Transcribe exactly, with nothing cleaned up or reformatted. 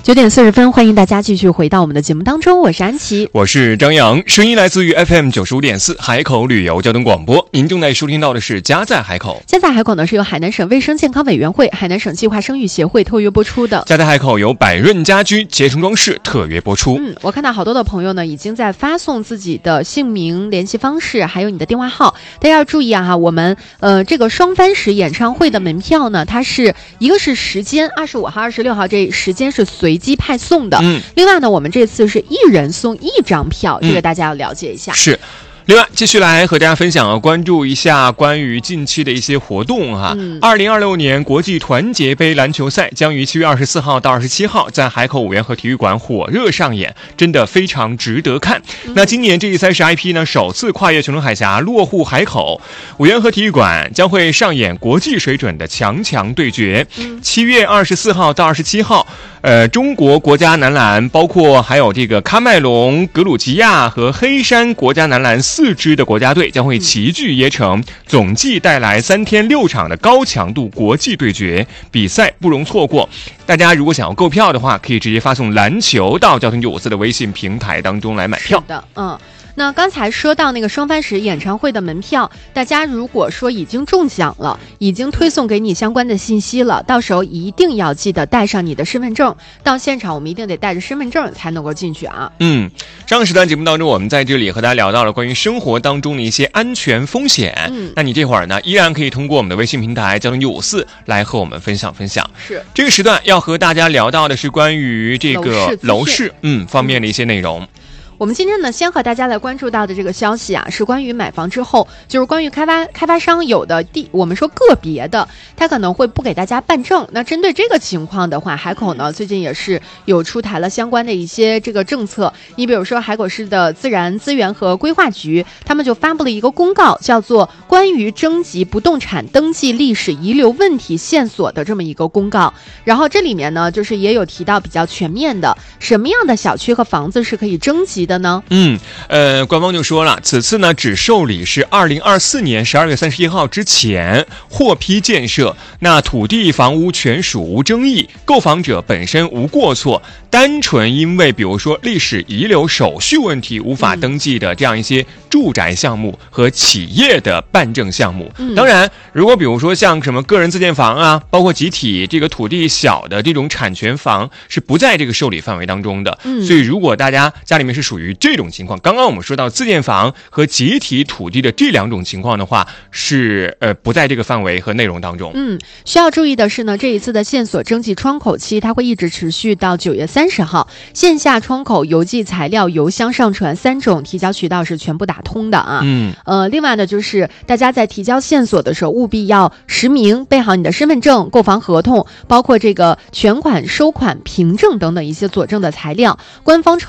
九点四十分，欢迎大家继续回到我们的节目当中，我是安琪， 我是张扬，声音来自于 F M 九十五点四海口旅游交通广播。您正在收听到的是家在海口。 家在海口呢是由海南省卫生健康委员会、海南省计划生育协会特约播出的。 家在海口由百润家居捷成装饰特约播出。 嗯，我看到好多的朋友呢已经在发送自己的姓名、联系方式，还有你的电话号。大家要注意啊哈，我们呃这个双番石演唱会的门票呢，它是一个是时间二十五号、二十六号，这时间是随机派送的。 嗯， 另外呢，我们这次是一人送一张票，这个大家要了解一下。 嗯、是。另外，继续来和大家分享啊，关注一下关于近期的一些活动哈。二零二六年国际团结杯篮球赛将于七月二十四号到二十七号在海口五缘河体育馆火热上演，真的非常值得看。嗯、那今年这一赛事 I P 呢，首次跨越琼城海峡落户海口，五缘河体育馆将会上演国际水准的强强对决。七、嗯、月二十四号到二十七号，呃，中国国家男篮包括还有这个喀麦隆、格鲁吉亚和黑山国家男篮四支的国家队将会齐聚椰城，总计带来三天六场的高强度国际对决，比赛不容错过。大家如果想要购票的话，可以直接发送篮球到交通九五四的微信平台当中来买票。 是的，嗯。那刚才说到那个双番石演唱会的门票，大家如果说已经中奖了，已经推送给你相关的信息了，到时候一定要记得带上你的身份证，到现场我们一定得带着身份证才能够进去啊。 嗯，上个时段节目当中，我们在这里和大家聊到了关于生活当中的一些安全风险。嗯，那你这会儿呢，依然可以通过我们的微信平台交通九五四来和我们分享分享。 是这个时段要和大家聊到的是关于这个楼市嗯方面的一些内容。 我们今天呢，先和大家来关注到的这个消息啊，是关于买房之后，就是关于开发开发商有的地，我们说个别的，他可能会不给大家办证。那针对这个情况的话，海口呢最近也是有出台了相关的一些这个政策。你比如说海口市的自然资源和规划局，他们就发布了一个公告，叫做《关于征集不动产登记历史遗留问题线索的这么一个公告》。然后这里面呢，就是也有提到比较全面的，什么样的小区和房子是可以征集的呢？ 嗯，呃，官方就说了，此次呢只受理是二零二四年十二月三十一号之前获批建设，那土地房屋权属无争议，购房者本身无过错，单纯因为比如说历史遗留手续问题无法登记的这样一些住宅项目和企业的办证项目。嗯、当然，如果比如说像什么个人自建房啊，包括集体这个土地小的这种产权房是不在这个受理范围当中的。嗯、所以如果大家家里面是属于这种情况，刚刚我们说到自建房和集体土地的这两种情况的话，是呃不在这个范围和内容当中。 嗯，需要注意的是呢，这一次的线索征集窗口期它会一直持续到九月三十号，线下窗口邮寄材料、邮箱上传三种提交渠道是全部打通的啊。嗯，呃，另外呢，就是大家在提交线索的时候，务必要实名，备好你的身份证、购房合同，包括这个全款收款凭证等等一些佐证的材料。官方